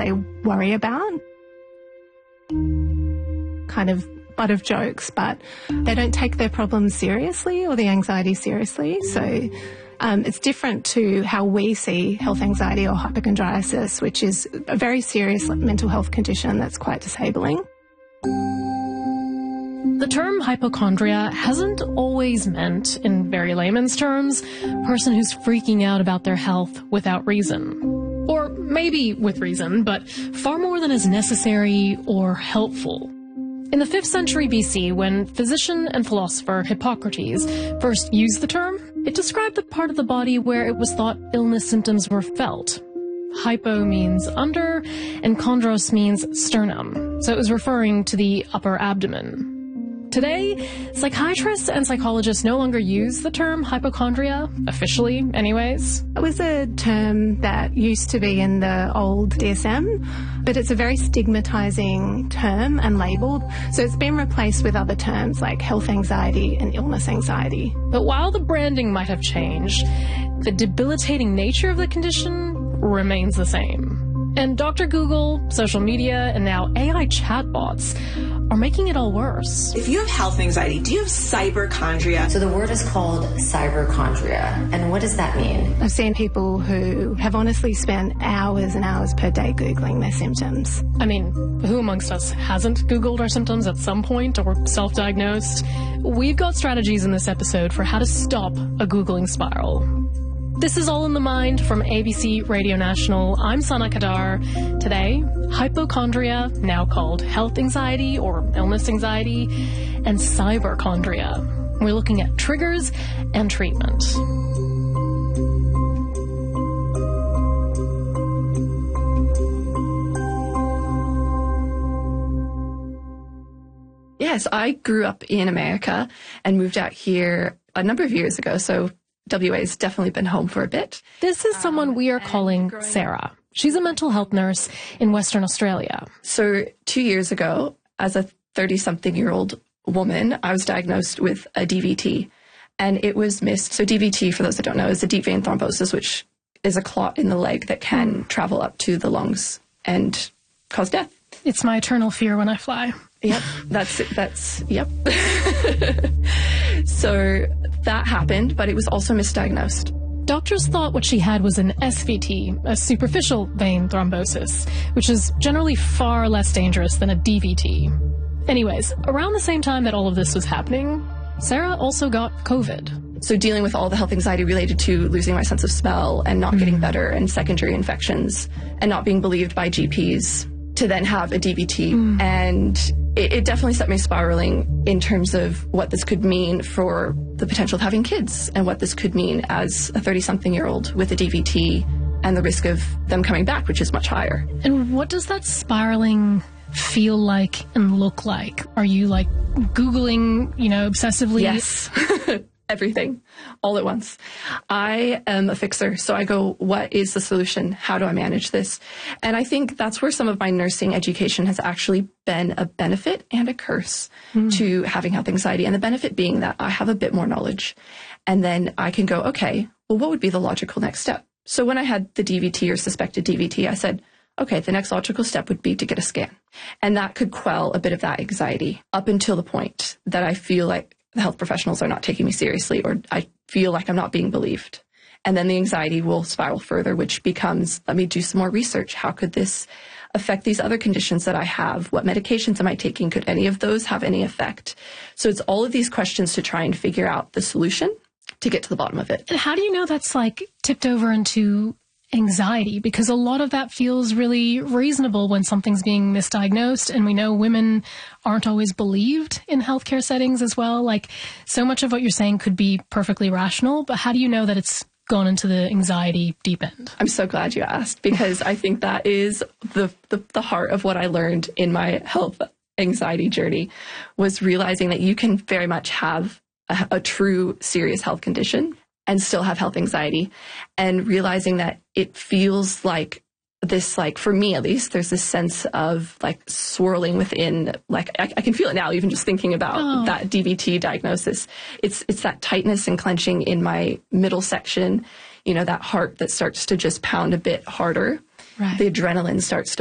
they worry about. Kind of butt of jokes, but they don't take their problems seriously or the anxiety seriously. So it's different to how we see health anxiety or hypochondriasis, which is a very serious mental health condition that's quite disabling. The term hypochondria hasn't always meant, in very layman's terms, a person who's freaking out about their health without reason. Or maybe with reason, but far more than is necessary or helpful. In the 5th century BC, when physician and philosopher Hippocrates first used the term, it described the part of the body where it was thought illness symptoms were felt. Hypo means under, and chondros means sternum, so it was referring to the upper abdomen. Today, psychiatrists and psychologists no longer use the term hypochondria, officially anyways. It was a term that used to be in the old DSM, but it's a very stigmatizing term and label, so it's been replaced with other terms like health anxiety and illness anxiety. But while the branding might have changed, the debilitating nature of the condition remains the same. And Dr. Google, social media, and now AI chatbots are making it all worse. If you have health anxiety, do you have cyberchondria? So the word is called cyberchondria. And what does that mean? I've seen people who have honestly spent hours and hours per day Googling their symptoms. I mean, who amongst us hasn't Googled our symptoms at some point or self-diagnosed? We've got strategies in this episode for how to stop a Googling spiral. This is All in the Mind from ABC Radio National. I'm Sana Kadar. Today, hypochondria, now called health anxiety or illness anxiety, and cyberchondria. We're looking at triggers and treatment. Yes, I grew up in America and moved out here a number of years ago, so WA's definitely been home for a bit. This is someone we are calling Sarah. She's a mental health nurse in Western Australia. So 2 years ago, as a 30-something-year-old woman, I was diagnosed with a DVT, and it was missed. So DVT, for those that don't know, is a deep vein thrombosis, which is a clot in the leg that can travel up to the lungs and cause death. It's my eternal fear when I fly. Yep, yep. So that happened, but it was also misdiagnosed. Doctors thought what she had was an SVT, a superficial vein thrombosis, which is generally far less dangerous than a DVT. Anyways, around the same time that all of this was happening, Sarah also got COVID. So dealing with all the health anxiety related to losing my sense of smell and not getting better and secondary infections and not being believed by GPs to then have a DVT. And it definitely set me spiraling in terms of what this could mean for the potential of having kids and what this could mean as a 30-something-year-old with a DVT and the risk of them coming back, which is much higher. And what does that spiraling feel like and look like? Are you like Googling, obsessively? Yes. Everything, all at once. I am a fixer, so I go, what is the solution? How do I manage this? And I think that's where some of my nursing education has actually been a benefit and a curse to having health anxiety. And the benefit being that I have a bit more knowledge. And then I can go, okay, well, what would be the logical next step? So when I had the DVT or suspected DVT, I said, okay, the next logical step would be to get a scan. And that could quell a bit of that anxiety up until the point that I feel like the health professionals are not taking me seriously, or I feel like I'm not being believed. And then the anxiety will spiral further, which becomes, let me do some more research. How could this affect these other conditions that I have? What medications am I taking? Could any of those have any effect? So it's all of these questions to try and figure out the solution to get to the bottom of it. And how do you know that's like tipped over into anxiety? Because a lot of that feels really reasonable when something's being misdiagnosed, and we know women aren't always believed in healthcare settings as well. Like, so much of what you're saying could be perfectly rational, but how do you know that it's gone into the anxiety deep end? I'm so glad you asked, because I think that is the heart of what I learned in my health anxiety journey, was realizing that you can very much have a true serious health condition and still have health anxiety, and realizing that it feels like this, like, for me at least, there's this sense of like swirling within, like I can feel it now, even just thinking about that DVT diagnosis. It's that tightness and clenching in my middle section, that heart that starts to just pound a bit harder. Right. The adrenaline starts to